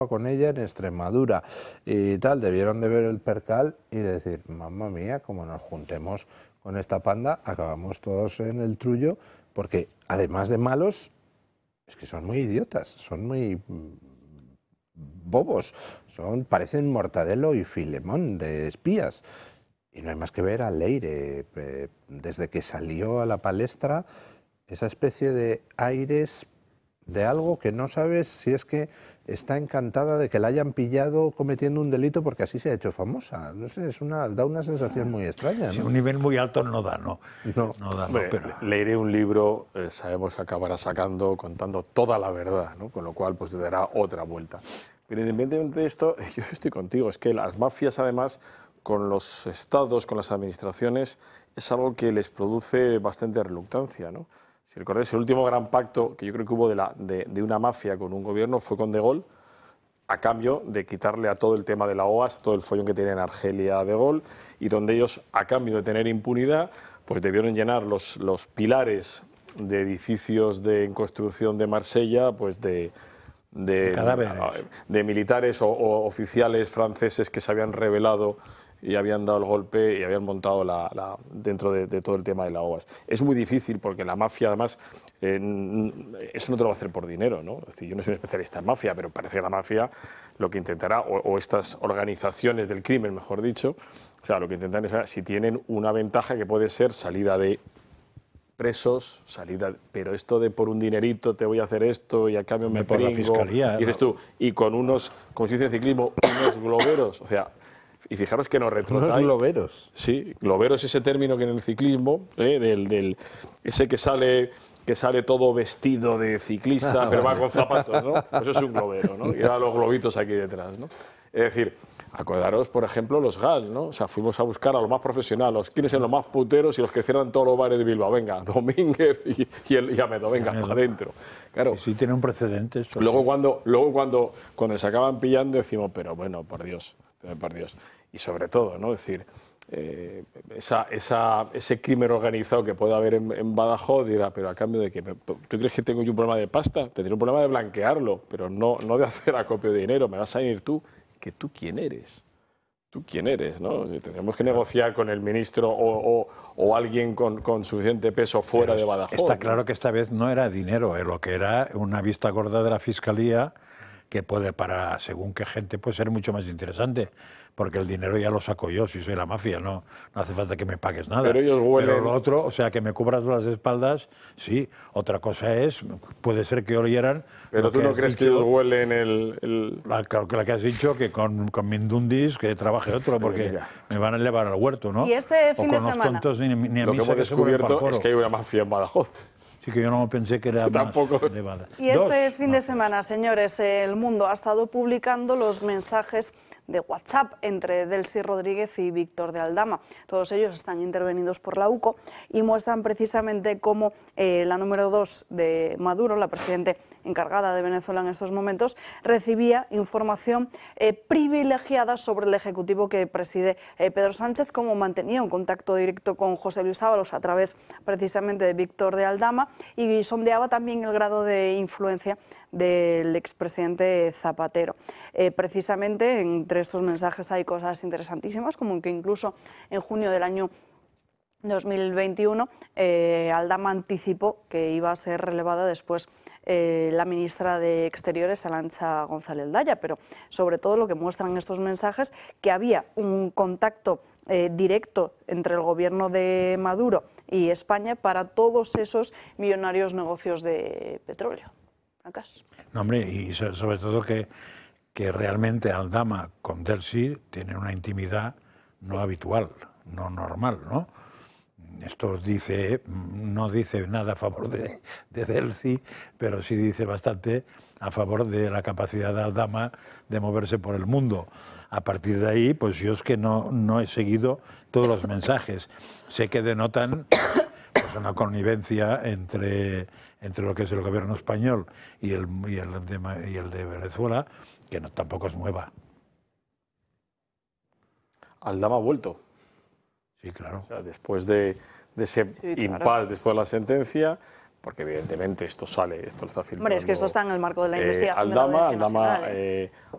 con ella en Extremadura y tal, debieron de ver el percal y decir, mamma mía, como nos juntemos con esta panda, acabamos todos en el trullo, porque además de malos, es que son muy idiotas, son muy bobos, parecen Mortadelo y Filemón de espías. Y no hay más que ver a Leire, desde que salió a la palestra, esa especie de aires de algo que no sabes si es que está encantada de que la hayan pillado cometiendo un delito porque así se ha hecho famosa. No sé, da una sensación muy extraña, ¿no? Sí, un nivel muy alto no da, ¿no? No. Pero... Leeré un libro, sabemos que acabará contando toda la verdad, ¿no? Con lo cual pues le dará otra vuelta. Pero independientemente de esto, yo estoy contigo, es que las mafias además con los estados, con las administraciones, es algo que les produce bastante reluctancia, ¿no? Si recordáis, el último gran pacto que yo creo que hubo de una mafia con un gobierno fue con De Gaulle, a cambio de quitarle a todo el tema de la OAS, todo el follón que tenía en Argelia De Gaulle, y donde ellos, a cambio de tener impunidad, pues debieron llenar los pilares de edificios en construcción de Marsella, pues de militares o oficiales franceses que se habían rebelado y habían dado el golpe y habían montado dentro de todo el tema de la OAS. Es muy difícil porque la mafia, además, eso no te lo va a hacer por dinero, ¿no? Es decir, yo no soy un especialista en mafia, pero parece que la mafia lo que intentará, o estas organizaciones del crimen, mejor dicho, o sea, lo que intentan es, si tienen una ventaja que puede ser salida de presos, pero esto de por un dinerito te voy a hacer esto y a cambio me pringo, la fiscalía, y dices tú, y con unos, como se dice en ciclismo, unos globeros, o sea, y fijaros que nos retrotrae. Unos globeros. Sí, globero es ese término que en el ciclismo, ese que sale todo vestido de ciclista, pero va con zapatos, ¿no? Eso es un globero, ¿no? Y ahora los globitos aquí detrás, ¿no? Es decir, acordaros, por ejemplo, los GAL, ¿no? O sea, fuimos a buscar a los más profesionales, quiénes son los más puteros y los que cierran todos los bares de Bilbao. Venga, Domínguez y Amedo, venga, para adentro. Claro. Sí, tiene un precedente eso. Luego cuando se acaban pillando decimos, pero bueno, por Dios. Y sobre todo, ¿no? Es decir, ese crimen organizado que puede haber en Badajoz dirá, pero a cambio de que, ¿tú crees que tengo yo un problema de pasta? Tendré un problema de blanquearlo, pero no de hacer acopio de dinero. Me vas a ir tú, que tú quién eres. ¿Tú quién eres? ¿No? Si tenemos que negociar con el ministro o alguien con suficiente peso fuera de Badajoz. Está claro que esta vez no era dinero, lo que era una vista gorda de la Fiscalía que puede para según qué gente puede ser mucho más interesante, porque el dinero ya lo saco yo, si soy la mafia, no hace falta que me pagues nada. Pero ellos huelen... Pero lo otro, o sea, que me cubras las espaldas, sí. Otra cosa es, puede ser que olieran... Pero tú no crees que ellos huelen Claro que la que has dicho, que con Mindundis que trabaje otro, porque me van a llevar al huerto, ¿no? Y este fin o de con semana... los tontos ni a lo mí que hemos descubierto es que hay una mafia en Badajoz. Sí, que yo no pensé que era tampoco. Más elevada. Y este fin de semana, señores, El Mundo ha estado publicando los mensajes de WhatsApp entre Delcy Rodríguez y Víctor de Aldama. Todos ellos están intervenidos por la UCO y muestran precisamente cómo la número 2 de Maduro, la presidenta encargada de Venezuela en estos momentos, recibía información privilegiada sobre el ejecutivo que preside Pedro Sánchez, cómo mantenía un contacto directo con José Luis Ábalos a través precisamente de Víctor de Aldama, y sondeaba también el grado de influencia del expresidente Zapatero. Precisamente entre estos mensajes hay cosas interesantísimas, como que incluso en junio del año 2021 Aldama anticipó que iba a ser relevada después la ministra de Exteriores, Arantxa González Daya, pero sobre todo lo que muestran estos mensajes, que había un contacto directo entre el gobierno de Maduro y España para todos esos millonarios negocios de petróleo. ¿Acaso? No, hombre, y sobre todo que realmente Aldama con Delcy tiene una intimidad no habitual, no normal, ¿no? Esto no dice nada a favor de Delcy, pero sí dice bastante a favor de la capacidad de Aldama de moverse por el mundo. A partir de ahí, pues yo es que no he seguido todos los mensajes. Sé que denotan pues, una connivencia entre lo que es el gobierno español y el de Venezuela, que tampoco es nueva. Aldama ha vuelto. Sí, claro. O sea, después de ese impasse, después de la sentencia, porque evidentemente esto lo está filtrando. Hombre, es que esto está en el marco de la investigación Aldama de la Audiencia Nacional,